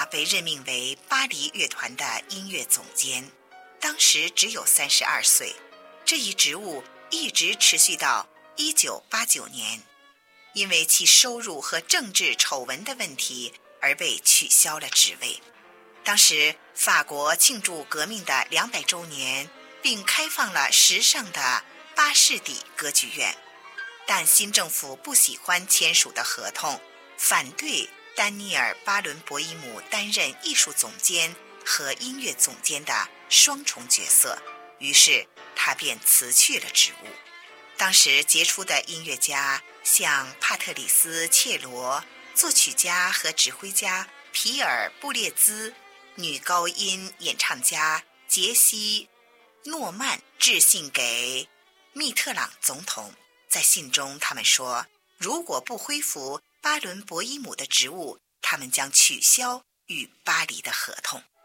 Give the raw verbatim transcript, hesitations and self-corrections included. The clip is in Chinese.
被任命为巴黎乐团的音乐总监，当时只有三十二岁。这一职务一直持续到一九八九年，因为其收入和政治丑闻的问题而被取消了职位。当时法国庆祝革命的两百周年，并开放了时尚的巴士底歌剧院，但新政府不喜欢签署的合同，反对丹尼尔·巴伦博伊姆担任艺术总监和音乐总监的双重角色，于是他便辞去了职务。当时杰出的音乐家像帕特里斯·切罗，作曲家和指挥家皮尔·布列兹，女高音演唱家杰西·诺曼致信给密特朗总统。在信中他们说，如果不恢复巴伦博伊姆的职务，他们将取消与巴黎的合同。